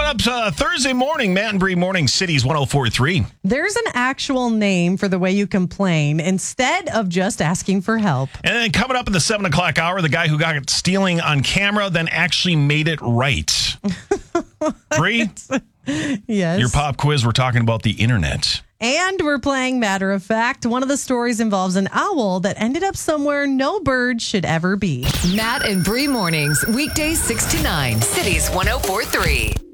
up Thursday morning, Matt and Bree Morning Cities 104.3. There's an actual name for the way you complain instead of just asking for help. And then coming up in the 7 o'clock hour, the guy who got stealing on camera then actually made it right. Bree, Yes. your pop quiz, we're talking about the internet. And we're playing Matter of Fact. One of the stories involves an owl that ended up somewhere no bird should ever be. Matt and Bree Mornings, weekdays 6 to 9, Cities 104.3.